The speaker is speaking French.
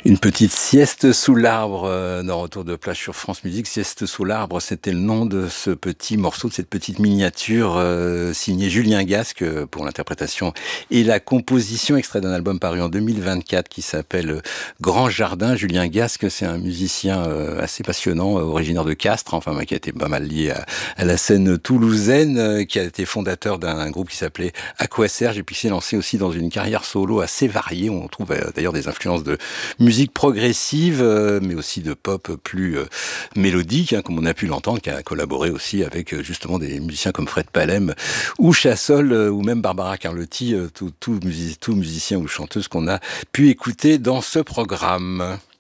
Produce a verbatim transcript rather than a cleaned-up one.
Une petite sieste sous l'arbre, heu, dans Retour de plage sur France Musique. Sieste sous l'arbre, c'était le nom de ce petit morceau, de cette petite miniature, heu, signée Julien Gasque, heu, pour l'interprétation et la composition, extrait d'un album paru en deux mille vingt-quatre qui s'appelle, heu, Grand Jardin. Julien Gasque, c'est un musicien, heu, assez passionnant, heu, originaire de Castres, enfin, bah, qui a été pas mal lié à à la scène toulousaine, heu, qui a été fondateur d'un groupe qui s'appelait Aquaserge et puis s'est lancé aussi dans une carrière solo assez variée. On trouve, heu, d'ailleurs des influences de musique progressive, euh, mais aussi de pop plus euh, mélodique, hein, comme on a pu l'entendre, qui a collaboré aussi avec euh, justement des musiciens comme Fred Palem ou Chassol, euh, ou même Barbara Carlotti, euh, tout, tout, musi- tout musicien ou chanteuse qu'on a pu écouter dans ce programme.